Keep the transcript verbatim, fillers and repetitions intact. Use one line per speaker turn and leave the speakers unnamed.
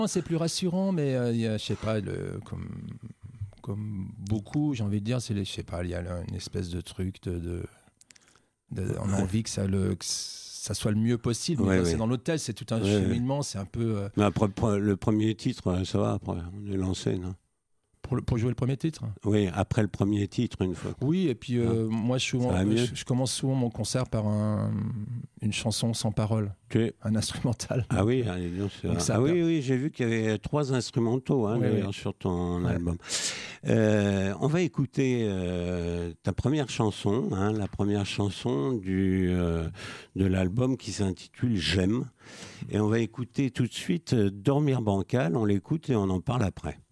C'est plus rassurant, mais euh, y a, je sais pas, le, comme, comme beaucoup, j'ai envie de dire, c'est les, je sais pas, il y a une espèce de truc de, de, de on a envie que ça le, que ça soit le mieux possible.
Ouais,
mais
ouais.
C'est dans l'hôtel, c'est tout un
Ouais,
cheminement, ouais. C'est un peu. Euh...
Mais après le premier titre, ça va. Après, on est lancé, non?
Pour, le, pour jouer le premier titre.
Oui, après le premier titre, une fois.
Oui, et puis euh, ah, moi, je, souvent, je, je commence souvent mon concert par un, une chanson sans parole,
okay.
Un instrumental.
Ah oui, Donc, ça ah oui, oui, j'ai vu qu'il y avait trois instrumentaux hein, oui, oui. sur ton ouais. album. Euh, on va écouter euh, ta première chanson, hein, la première chanson du, euh, de l'album qui s'intitule J'aime. Et on va écouter tout de suite Dormir bancal, on l'écoute et on en parle après.